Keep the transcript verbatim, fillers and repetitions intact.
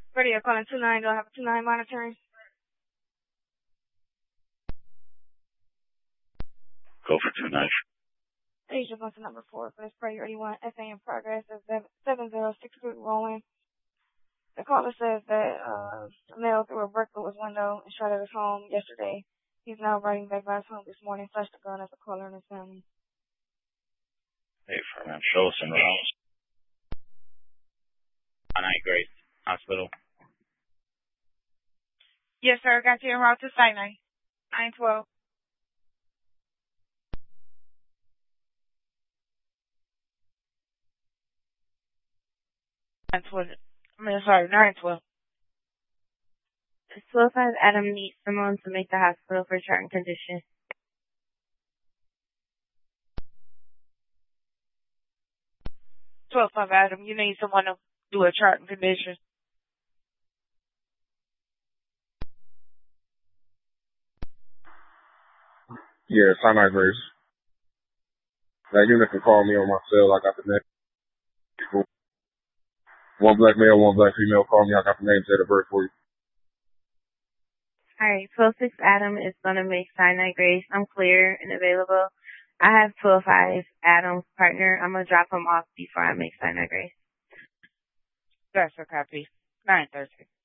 Radio calling two nine. Don't have a two nine monitoring. Go for two nine. Asia bus number four for this prayer eighty-one S A in progress is seven zero six three rolling. The caller says that uh, a male threw a brick through his window and shot at his home yesterday. He's now riding back by his home this morning, flashed a gun at the caller and his family. Hey, for him, show us in Rose. Sinai Grace Hospital. Yes, sir. Got you en route to Sinai. nine twelve. nine twelve. I mean, sorry, nine twelve. twelve five Adam needs someone to make the hospital for chart and condition. twelve five Adam, you need someone to do a chart and condition. Yeah, Sinai Grace. That unit can call me on my cell. I got the name. People. One black male, one black female. Call me. I got the name, date of birth for you. All right, twelve six Adam is going to make Sinai Grace. I'm clear and available. I have twelve five Adam's partner. I'm going to drop him off before I make Sinai Grace. That's a copy. nine thirty.